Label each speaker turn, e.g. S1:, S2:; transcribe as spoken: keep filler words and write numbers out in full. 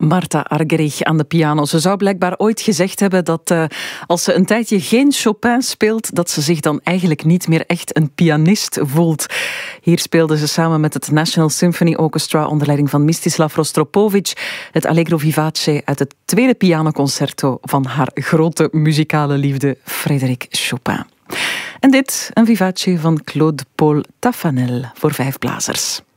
S1: Marta Argerich aan de piano. Ze zou blijkbaar ooit gezegd hebben dat uh, als ze een tijdje geen Chopin speelt, dat ze zich dan eigenlijk niet meer echt een pianist voelt. Hier speelde ze samen met het National Symphony Orchestra onder leiding van Mstislav Rostropovich het Allegro vivace uit het tweede pianoconcerto van haar grote muzikale liefde Frédéric Chopin. En dit, een vivace van Claude Paul Taffanel voor vijf blazers.